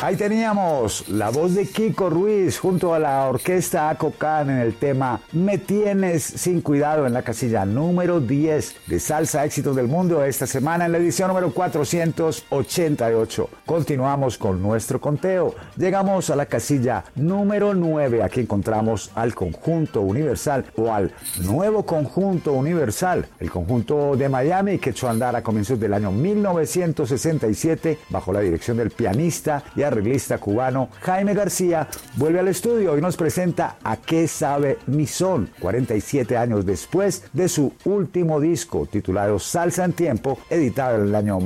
Ahí teníamos la voz de Kiko Ruiz junto a la orquesta Acocán en el tema Me Tienes Sin Cuidado en la casilla número 10 de Salsa Éxitos del Mundo esta semana en la edición número 488. Continuamos con nuestro conteo. Llegamos a la casilla número 9. Aquí encontramos al Conjunto Universal o al nuevo Conjunto Universal, el conjunto de Miami que echó a andar a comienzos del año 1967 bajo la dirección del pianista y arreglista cubano Jaime García. Vuelve al estudio y nos presenta A Qué Sabe Mi Son, 47 años después de su último disco titulado Salsa en Tiempo, editado en el año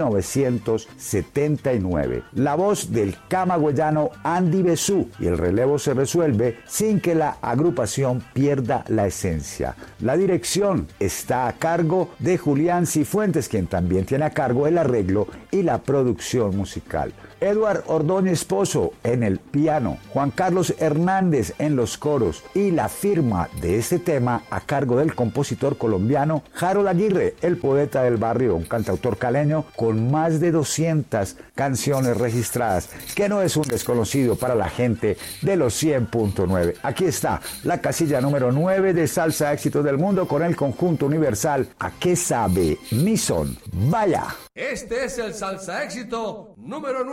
1979. La voz del camagüeyano Andy Besú, y el relevo se resuelve sin que la agrupación pierda la esencia. La dirección está a cargo de Julián Cifuentes, quien también tiene a cargo el arreglo y la producción musical. Eduard Ordóñez Pozo en el piano, Juan Carlos Hernández en los coros y la firma de este tema a cargo del compositor colombiano Harold Aguirre, el poeta del barrio, un cantautor caleño con más de 200 canciones registradas, que no es un desconocido para la gente de los 100.9. Aquí está la casilla número 9 de Salsa Éxitos del Mundo con el Conjunto Universal A Qué Sabe Mi Son. Vaya. Este es el Salsa Éxito número 9.